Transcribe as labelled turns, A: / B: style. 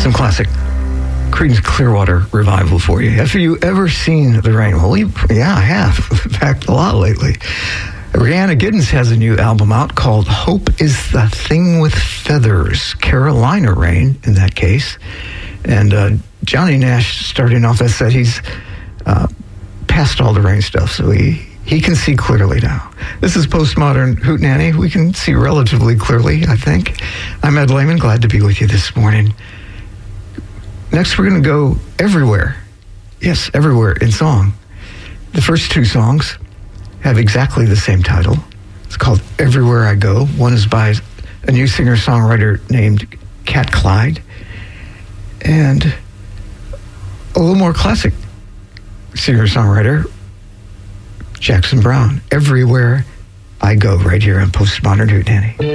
A: Some classic Creedence Clearwater Revival for you. Have you ever seen the rain? Well, yeah, I have. In fact, a lot lately. Rhianna Giddens has a new album out called Hope is the Thing with Feathers. Carolina rain, in that case. And Johnny Nash, starting off, that said he's past all the rain stuff, so he can see clearly now. This is Postmodern Hootenanny. We can see relatively clearly, I think. I'm Ed Lehman, glad to be with you this morning. Next, we're going to go everywhere. Yes, everywhere in song. The first two songs have exactly the same title. It's called Everywhere I Go. One is by a new singer-songwriter named Cat Clyde. And a little more classic singer-songwriter, Jackson Browne. Everywhere I Go, right here on Postmodern Hootenanny.